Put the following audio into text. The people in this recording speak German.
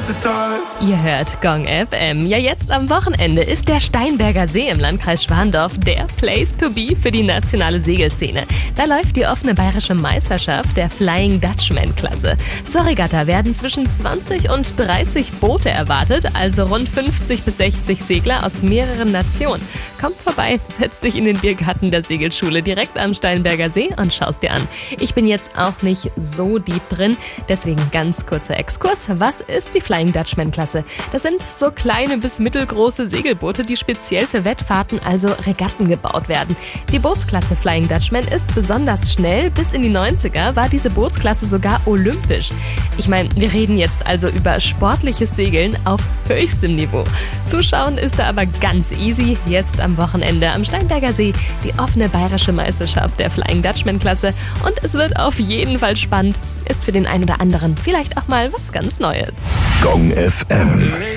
Ihr hört Gong FM. Ja, jetzt am Wochenende ist der Steinberger See im Landkreis Schwandorf der Place to be für die nationale Segelszene. Da läuft die offene bayerische Meisterschaft der Flying Dutchman-Klasse. Zur Regatta werden zwischen 20 und 30 Boote erwartet, also rund 50 bis 60 Segler aus mehreren Nationen. Kommt vorbei, setzt dich in den Biergarten der Segelschule direkt am Steinberger See und schaust dir an. Ich bin jetzt auch nicht so deep drin, deswegen ganz kurzer Exkurs. Was ist die Flying Dutchman-Klasse? Das sind so kleine bis mittelgroße Segelboote, die speziell für Wettfahrten, also Regatten, gebaut werden. Die Bootsklasse Flying Dutchman ist besonders schnell. Bis in die 90er war diese Bootsklasse sogar olympisch. Ich meine, wir reden jetzt also über sportliches Segeln auf höchstem Niveau. Zuschauen ist da aber ganz easy. Jetzt am Wochenende am Steinberger See die offene bayerische Meisterschaft der Flying Dutchman-Klasse. Und es wird auf jeden Fall spannend. Ist für den einen oder anderen vielleicht auch mal was ganz Neues. Gong FM.